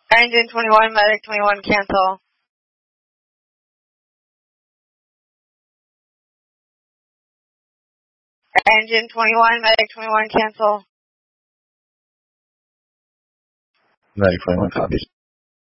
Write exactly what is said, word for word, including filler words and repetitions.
Engine twenty-one, medic twenty-one, cancel. Engine twenty-one, medic twenty-one, cancel. Medic twenty-one, copies.